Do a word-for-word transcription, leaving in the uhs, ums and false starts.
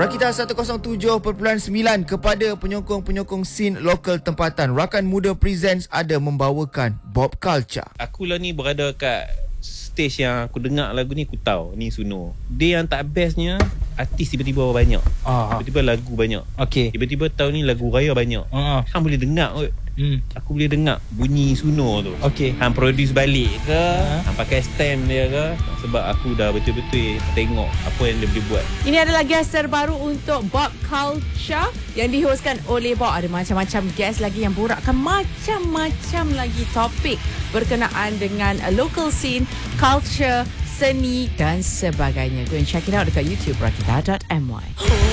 Rakita seratus tujuh perpuluhan sembilan kepada penyokong-penyokong scene lokal tempatan. Rakan Muda Presents ada membawakan Bob Culture. Aku lah ni berada kat stage yang aku dengar lagu ni, aku tahu ni Suno. Dia yang tak bestnya, artis tiba-tiba banyak. Ah, Tiba-tiba lagu banyak. Okey. Tiba-tiba tahun ni lagu raya banyak. Ah, Hang boleh dengar kot. Hmm. Aku boleh dengar bunyi Suno tu. Okey. Hang produce balik ke, Ha? hang pakai stem dia ke, sebab aku dah betul-betul tengok apa yang dia boleh buat. Ini adalah guest terbaru untuk Bob Culture yang dihostkan oleh Bob. Ada macam-macam guest lagi yang borakkan macam-macam lagi topik berkenaan dengan uh, local scene, culture, seni dan sebagainya. Go and check it out dekat YouTube rakita dot my.